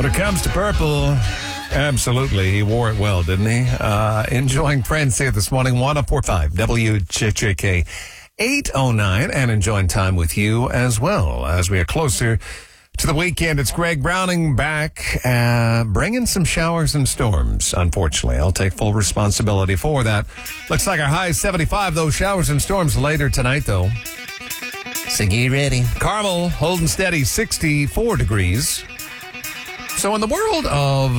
When it comes to purple, absolutely, he wore it well, didn't he? Enjoying Friends here this morning, 104.5 WJJK 809, and enjoying time with you as well as we are closer to the weekend. It's Greg Browning back, bringing some showers and storms, unfortunately. I'll take full responsibility for that. Looks like our high is 75, those showers and storms later tonight, though. So get ready. Carmel holding steady, 64 degrees. So in the world of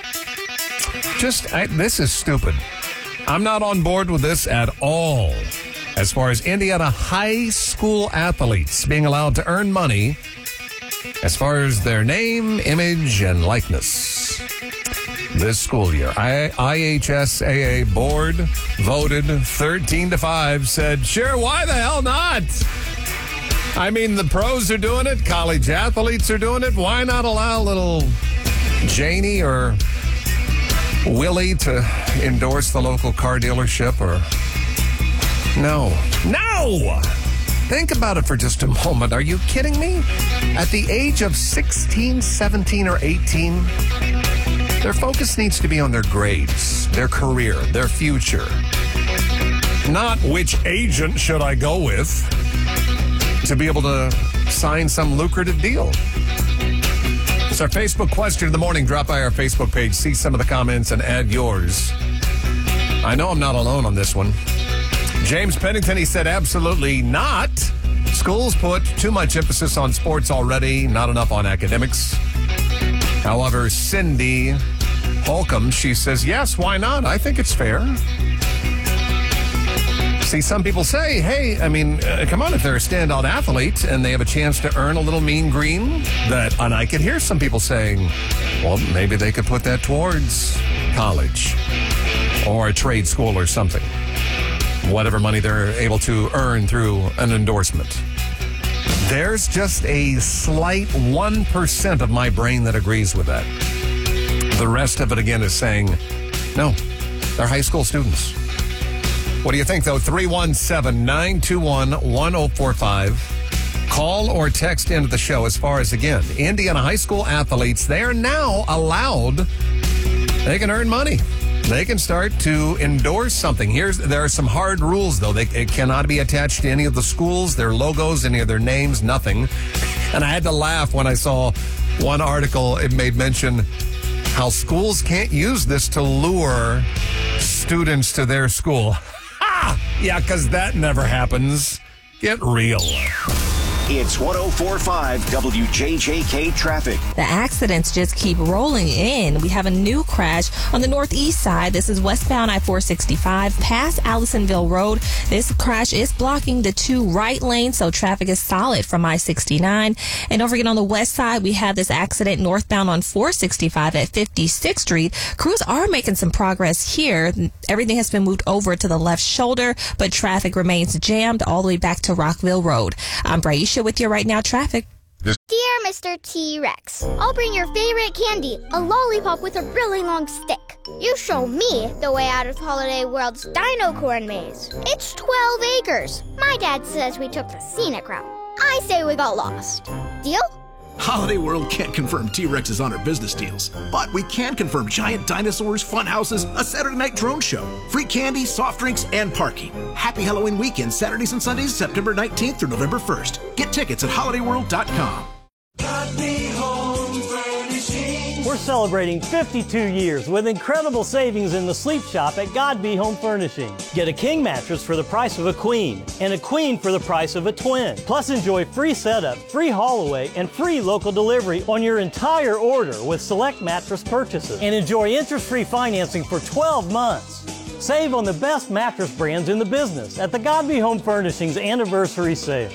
this is stupid. I'm not on board with this at all. As far as Indiana high school athletes being allowed to earn money as far as their name, image, and likeness. This school year, IHSAA board voted 13-5, said, sure, why the hell not? I mean, the pros are doing it. College athletes are doing it. Why not allow little Janie or Willie to endorse the local car dealership? Or no. Think about it for just a moment. Are you kidding me? At the age of 16, 17, or 18, their focus needs to be on their grades, their career, their future. Not which agent should I go with to be able to sign some lucrative deal. It's our Facebook question of the morning. Drop by our Facebook page, see some of the comments, and add yours. I know I'm not alone on this one. James Pennington, he said, absolutely not. Schools put too much emphasis on sports already, not enough on academics. However, Cindy Holcomb, she says, yes, why not? I think it's fair. See, some people say, hey, I mean, come on, if they're a standout athlete and they have a chance to earn a little mean green, and I could hear some people saying, well, maybe they could put that towards college or a trade school or something. Whatever money they're able to earn through an endorsement. There's just a slight 1% of my brain that agrees with that. The rest of it, again, is saying, no, they're high school students. What do you think, though? 317-921-1045. Call or text into the show as far as, again, Indiana high school athletes, they are now allowed, they can earn money. They can start to endorse something. There are some hard rules, though. It cannot be attached to any of the schools, their logos, any of their names, nothing. And I had to laugh when I saw one article. It made mention how schools can't use this to lure students to their school. Ha! Yeah, because that never happens. Get real. It's 104.5 WJJK traffic. The accidents just keep rolling in. We have a new crash on the northeast side. This is westbound I-465 past Allisonville Road. This crash is blocking the two right lanes, so traffic is solid from I-69. And don't forget, on the west side, we have this accident northbound on 465 at 56th Street. Crews are making some progress here. Everything has been moved over to the left shoulder, but traffic remains jammed all the way back to Rockville Road. I'm Braisha with your Right Now traffic. Dear Mr. T-Rex, I'll bring your favorite candy, a lollipop with a really long stick. You show me the way out of Holiday World's Dino Corn Maze. It's 12 acres. My dad says we took the scenic route. I say we got lost. Deal? Holiday World can't confirm T-Rexes on our business deals, but we can confirm giant dinosaurs, fun houses, a Saturday night drone show, free candy, soft drinks, and parking. Happy Halloween weekend, Saturdays and Sundays, September 19th through November 1st. Get tickets at holidayworld.com. We're celebrating 52 years with incredible savings in the sleep shop at Godby Home Furnishing. Get a king mattress for the price of a queen and a queen for the price of a twin. Plus enjoy free setup, free haul away, and free local delivery on your entire order with select mattress purchases. And enjoy interest-free financing for 12 months. Save on the best mattress brands in the business at the Godby Home Furnishings Anniversary Sale.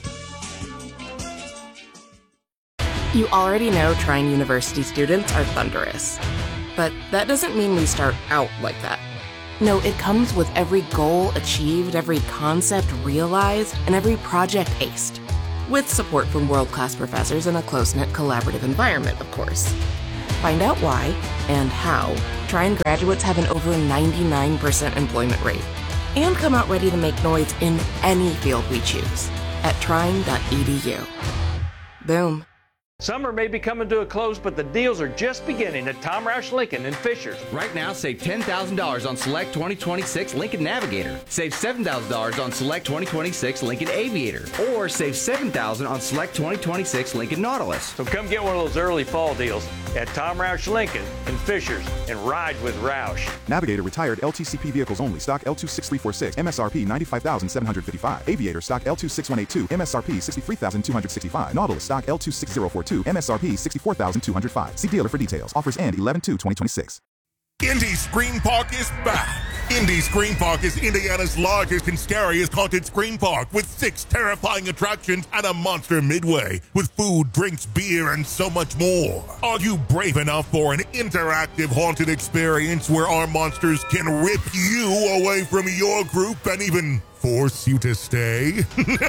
You already know Trine University students are thunderous. But that doesn't mean we start out like that. No, it comes with every goal achieved, every concept realized, and every project aced. With support from world-class professors in a close-knit collaborative environment, of course. Find out why and how Trine graduates have an over 99% employment rate. And come out ready to make noise in any field we choose at trine.edu. Boom. Summer may be coming to a close, but the deals are just beginning at Tom Roush Lincoln in Fishers. Right now, save $10,000 on select 2026 Lincoln Navigator. Save $7,000 on select 2026 Lincoln Aviator. Or save $7,000 on select 2026 Lincoln Nautilus. So come get one of those early fall deals at Tom Roush Lincoln in Fishers and ride with Roush. Navigator retired LTCP vehicles only. Stock L26346. MSRP $95,755. Aviator stock L26182. MSRP $63,265. Nautilus stock L26042. MSRP $64,205. See dealer for details. Offers end 11/2/2026. Indy Scream Park is back. Indy Scream Park is Indiana's largest and scariest haunted scream park with 6 terrifying attractions and a monster midway with food, drinks, beer, and so much more. Are you brave enough for an interactive haunted experience where our monsters can rip you away from your group and even force you to stay?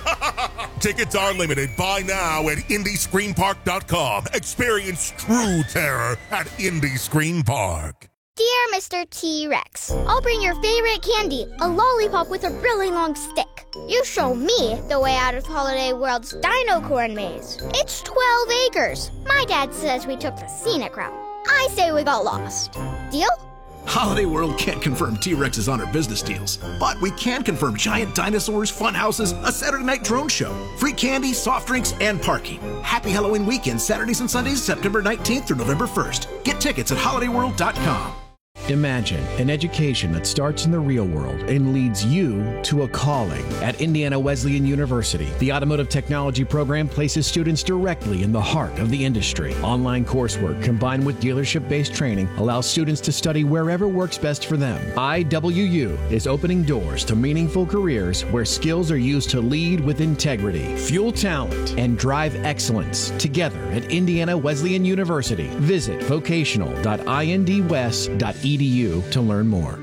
Tickets are limited. Buy now at IndyScreamPark.com. Experience true terror at Indy Scream Park. Dear Mr. T-Rex, I'll bring your favorite candy, a lollipop with a really long stick. You show me the way out of Holiday World's Dino Corn Maze. It's 12 acres. My dad says we took the scenic route. I say we got lost. Deal? Holiday World can't confirm T-Rexes on our business deals, but we can confirm giant dinosaurs, fun houses, a Saturday night drone show, free candy, soft drinks, and parking. Happy Halloween weekend, Saturdays and Sundays, September 19th through November 1st. Get tickets at holidayworld.com. Imagine an education that starts in the real world and leads you to a calling. At Indiana Wesleyan University, the Automotive Technology program places students directly in the heart of the industry. Online coursework combined with dealership-based training allows students to study wherever works best for them. IWU is opening doors to meaningful careers where skills are used to lead with integrity, fuel talent, and drive excellence. Together at Indiana Wesleyan University, visit vocational.indwest.edu to learn more.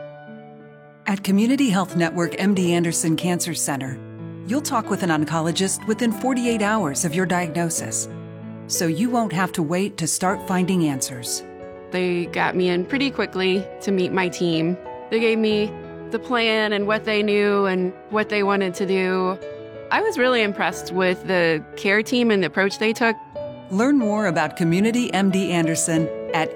At Community Health Network MD Anderson Cancer Center, you'll talk with an oncologist within 48 hours of your diagnosis, so you won't have to wait to start finding answers. They got me in pretty quickly to meet my team. They gave me the plan and what they knew and what they wanted to do. I was really impressed with the care team and the approach they took. Learn more about Community MD Anderson at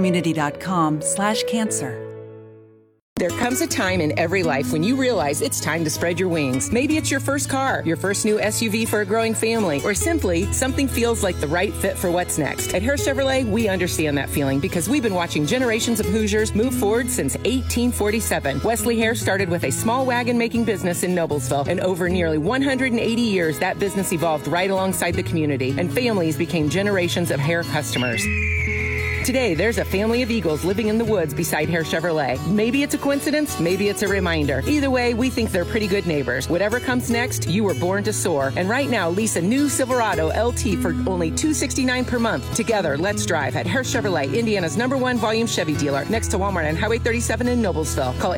ecommunity.com/cancer. There comes a time in every life when you realize it's time to spread your wings. Maybe it's your first car, your first new SUV for a growing family, or simply something feels like the right fit for what's next. At Hare Chevrolet, we understand that feeling because we've been watching generations of Hoosiers move forward since 1847. Wesley Hare started with a small wagon-making business in Noblesville, and over nearly 180 years, that business evolved right alongside the community, and families became generations of Hare customers. Today, there's a family of Eagles living in the woods beside Hare Chevrolet. Maybe it's a coincidence, maybe it's a reminder. Either way, we think they're pretty good neighbors. Whatever comes next, you were born to soar. And right now, lease a new Silverado LT for only $269 per month. Together, let's drive at Hare Chevrolet, Indiana's #1 volume Chevy dealer, next to Walmart on Highway 37 in Noblesville. Call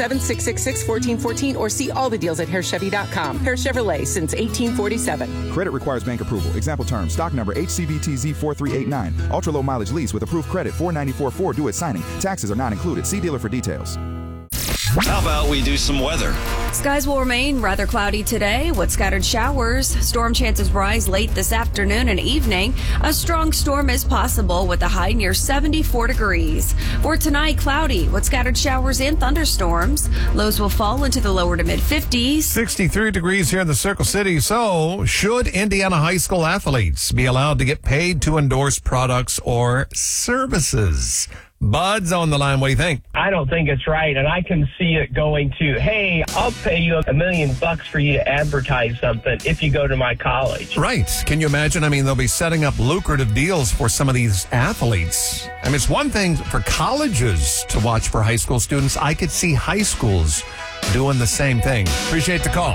877-666-1414 or see all the deals at HareChevy.com. Hare Chevrolet since 1847. Credit requires bank approval. Example terms, stock number HCBTZ4389. Ultra low mileage lease with approved credit, $494.4 due at signing. Taxes are not included. See dealer for details. How about we do some weather? Skies will remain rather cloudy today with scattered showers. Storm chances rise late this afternoon and evening. A strong storm is possible with a high near 74 degrees. For tonight, cloudy with scattered showers and thunderstorms. Lows will fall into the lower to mid-50s. 63 degrees here in the Circle City. So, should Indiana high school athletes be allowed to get paid to endorse products or services? Bud's on the line. What do you think? I don't think it's right, and I can see it going to, hey, I'll pay you $1 million for you to advertise something if you go to my college. Right. Can you imagine? I mean, they'll be setting up lucrative deals for some of these athletes. I mean, it's one thing for colleges to watch for high school students. I could see high schools doing the same thing. Appreciate the call.